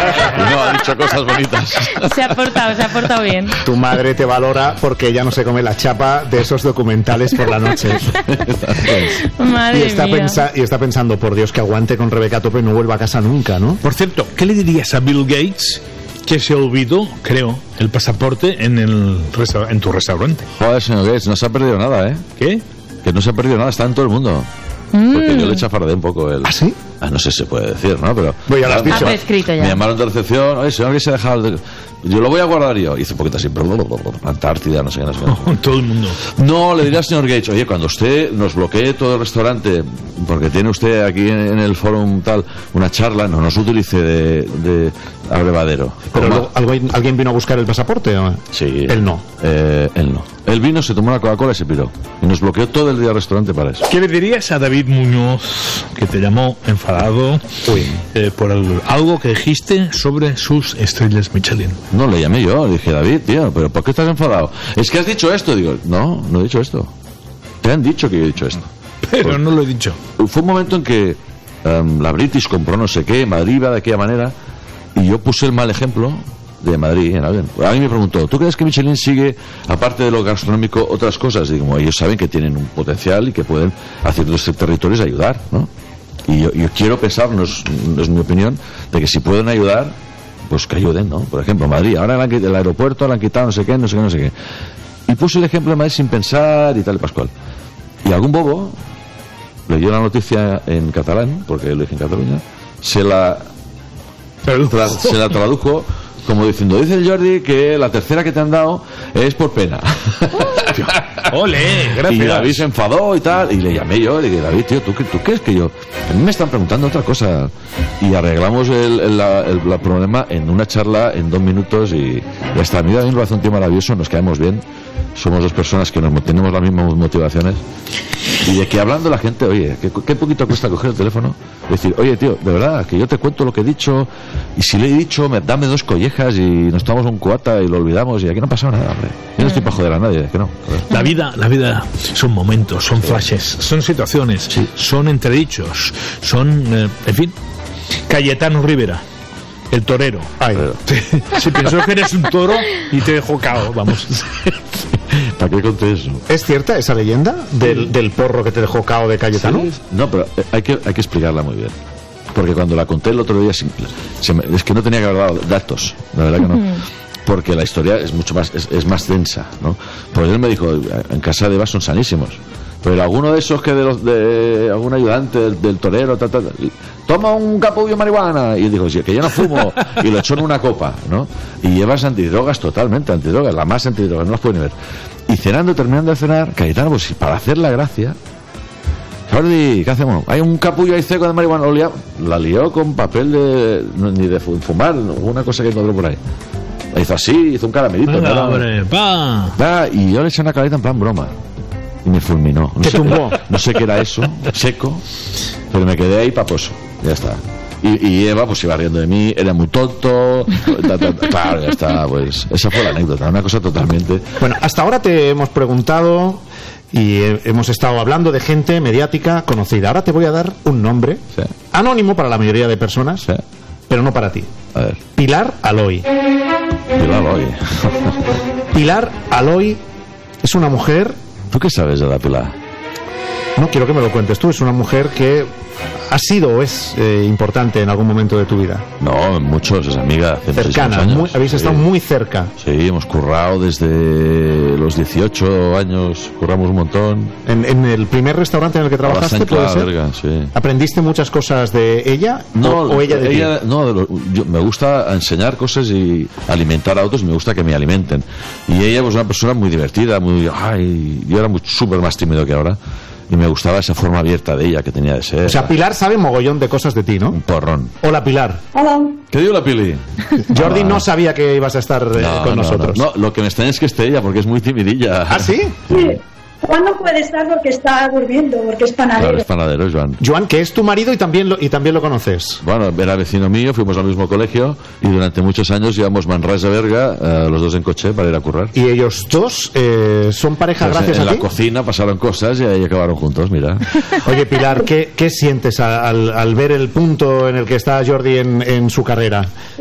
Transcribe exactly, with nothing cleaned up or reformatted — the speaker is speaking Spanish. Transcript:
Y no, ha dicho cosas bonitas. Se ha portado, se ha portado bien. Tu madre te valora porque ella no se come la chapa de esos documentales por la noche. Madre y, está mía. pensa- y está pensando, por Dios, que aguante con Rebeca a tope y no vuelva a casa nunca, ¿no? Por cierto, ¿qué le dirías a Bill Gates que se olvidó, creo, el pasaporte en el resta- en tu restaurante? Joder, señor Gates, no se ha perdido nada, ¿eh? ¿Qué? Que no se ha perdido nada, está en todo el mundo. Mm. Porque yo le chafardé un poco el... ¿Ah, sí? Ah, no sé si se puede decir, ¿no? Pero... Pues ya lo has me- dicho. Ha prescrito ya. Me llamaron de recepción, oye, señor, que se ha dejado... el- Yo lo voy a guardar yo. Hice un poquito así, Antártida, no sé qué, no sé qué. Todo el mundo. No, le diría al señor Gates, oye, cuando usted nos bloquee todo el restaurante, porque tiene usted aquí en, en el fórum tal, una charla, no nos utilice de, de abrevadero. Pero Coma. luego, ¿alguien, ¿alguien vino a buscar el pasaporte? ¿O? Sí. Él no. Eh, él no. Él vino, se tomó una Coca-Cola y se piró. Y nos bloqueó todo el día el restaurante para eso. ¿Qué le dirías a David Muñoz, que te llamó enfadado eh, por el- algo que dijiste sobre sus estrellas Michelin? No, le llamé yo, le dije, David, tío, ¿pero por qué estás enfadado? Es que has dicho esto. Digo, no, no he dicho esto. Te han dicho que yo he dicho esto. Pero no lo he dicho. Fue un momento en que em, la British compró no sé qué, Madrid iba de aquella manera, y yo puse el mal ejemplo de Madrid en alguien. A mí me preguntó, ¿tú crees que Michelin sigue, aparte de lo gastronómico, otras cosas? Digo, como ellos saben que tienen un potencial y que pueden a ciertos territorios ayudar, ¿no? Y yo, yo quiero pensar, no es, no es mi opinión, de que si pueden ayudar, pues que ayuden, ¿no? Por ejemplo, Madrid, ahora le han quitado el aeropuerto, le han quitado no sé qué, no sé qué, no sé qué. Y puse el ejemplo de Madrid sin pensar y tal y pascual. Y algún bobo leyó la noticia en catalán, porque lo dije en Cataluña, se la, tra- se la tradujo como diciendo, dice el Jordi que la tercera que te han dado es por pena. ¡Ole! Gracias. Y David se enfadó y tal, y le llamé yo, le dije, David, tío, ¿tú, qué- ¿tú crees que yo? A mí me están preguntando otra cosa. Y arreglamos el, el, la- el- la problema en una charla en dos minutos y, y hasta a mí también lo hace un tío maravilloso, nos caemos bien, somos dos personas que nos tenemos las mismas motivaciones. Y de que hablando la gente, oye, ¿qué, qué poquito cuesta coger el teléfono? Y decir, oye, tío, de verdad, que yo te cuento lo que he dicho, y si le he dicho, me, dame dos collejas y nos tomamos un cubata y lo olvidamos, y aquí no ha pasado nada, hombre. Yo no estoy para joder a nadie, es que no. Joder. La vida, la vida son momentos, son flashes, son situaciones, Sí. son entredichos, son, eh, en fin, Cayetano Rivera, el torero. Ay. Se pensó que eres un toro y te dejó cao, vamos. ¿Para qué conté eso? ¿Es cierta esa leyenda del, del porro que te dejó cao de Cayetano? Sí. No, pero eh, hay que, hay que explicarla muy bien. Porque cuando la conté el otro día, se- se me- es que no tenía que haber dado datos, la verdad que no. Porque la historia es mucho más, es, es más densa, ¿no? Pues él me dijo, en casa de Eva son sanísimos. Pero alguno de esos que de los de algún ayudante del, del torero, ta, ta, ta, toma un capullo de marihuana. Y él dijo, sí, que yo no fumo. Y lo echó en una copa, ¿no? Y Evas antidrogas, totalmente antidrogas, la más antidrogas, no las puede ni ver. Y cenando, terminando de cenar, Cayetano, pues para hacer la gracia, Jordi, ¿qué hacemos? Hay un capullo ahí seco de marihuana. Lo lia- La lió con papel de. No, ni de fu- fumar, una cosa que encontró por ahí. La hizo así, hizo un caramelito. Venga, ¿no? hombre, pa. Da, y yo le eché una careta en plan broma. Y me fulminó. No ¿Te sé, tumbó? no sé qué era eso, seco, pero me quedé ahí paposo. Ya está. Y, y Eva pues iba riendo de mí, era muy tonto. Ta, ta, ta. Claro, ya está. Pues esa fue la anécdota, una cosa totalmente. Bueno, hasta ahora te hemos preguntado y eh, hemos estado hablando de gente mediática conocida. Ahora te voy a dar un nombre Sí. anónimo para la mayoría de personas, Sí. pero no para ti. A ver, Pilar Aloy. yo lo hago hoy. Pilar Aloy es una mujer, ¿Tú qué sabes de la Pilar? no quiero que me lo cuentes tú, es una mujer que ha sido o es eh, importante en algún momento de tu vida. No, muchos, es amiga. Hace muchísimos Cercana, años. muy- habéis estado Sí. muy cerca. Sí, hemos currado desde los dieciocho años, curramos un montón. En, en el primer restaurante en el que trabajaste, Bastante ¿puede ser? verga, sí. ¿Aprendiste muchas cosas de ella No, o, o ella de ti? no, de lo- yo, me gusta enseñar cosas y alimentar a otros y me gusta que me alimenten. Y ella pues una persona muy divertida, muy, ay, yo era muy súper más tímido que ahora y me gustaba esa forma abierta de ella que tenía de ser. O sea, Pilar sabe mogollón de cosas de ti, ¿no? Un porrón. Hola, Pilar. ¿Qué digo la Pili? Jordi Hola. no sabía que ibas a estar eh, No, con no, nosotros. No, no, lo que me extraña es que esté ella porque es muy timidilla. ¿Ah, sí? Sí. Juan no puede estar porque está durmiendo, porque es panadero. Claro, es panadero, Joan. Joan, que es tu marido y también lo, y también lo conoces. Bueno, era vecino mío, fuimos al mismo colegio y durante muchos años llevamos Manresa Berga, eh, los dos en coche para ir a currar. Y ellos dos eh, son pareja Pues gracias en a la ti. cocina pasaron cosas y ahí acabaron juntos, mira. Oye, Pilar, ¿qué, qué sientes a- al, al ver el punto en el que está Jordi en, en su carrera?